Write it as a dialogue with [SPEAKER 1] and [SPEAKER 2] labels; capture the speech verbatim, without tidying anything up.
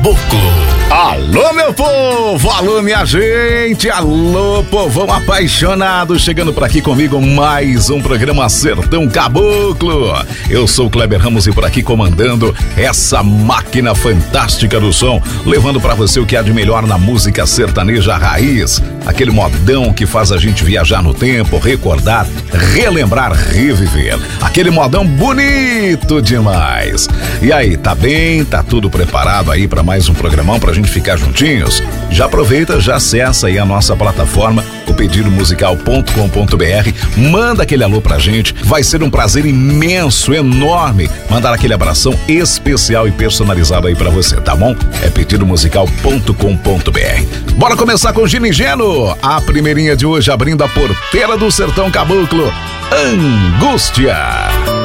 [SPEAKER 1] Caboclo.
[SPEAKER 2] Alô, meu povo! Alô, minha gente! Alô, povão apaixonado! Chegando por aqui comigo mais um programa Sertão Caboclo. Eu sou o Kleber Ramos e por aqui comandando essa máquina fantástica do som, levando pra você o que há de melhor na música sertaneja raiz. Aquele modão que faz a gente viajar no tempo, recordar, relembrar, reviver. Aquele modão bonito demais. E aí, tá bem? Tá tudo preparado aí pra mais um programão pra gente ficar juntinhos? Já aproveita, já acessa aí a nossa plataforma, o pedido musical ponto com ponto b r, manda aquele alô pra gente, vai ser um prazer imenso, enorme, mandar aquele abração especial e personalizado aí pra você, tá bom? É pedido musical ponto com ponto b r. Bora começar com Gino e Geno, a primeirinha de hoje abrindo a porteira do Sertão Caboclo, Angústia.